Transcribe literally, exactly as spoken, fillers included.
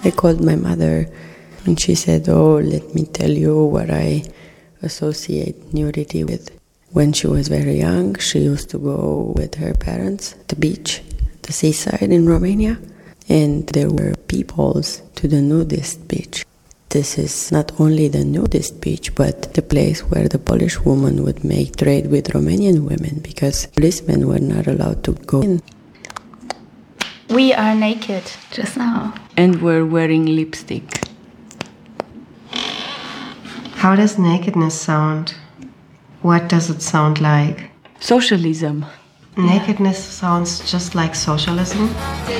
I called my mother and she said, oh, let me tell you what I associate nudity with. When she was very young, she used to go with her parents to the beach, the seaside in Romania, and there were peepholes to the nudist beach. This is not only the nudist beach, but the place where the Polish woman would make trade with Romanian women, because policemen were not allowed to go in. We are naked just now. And we're wearing lipstick. How does nakedness sound? What does it sound like? Socialism. Nakedness sounds just like socialism.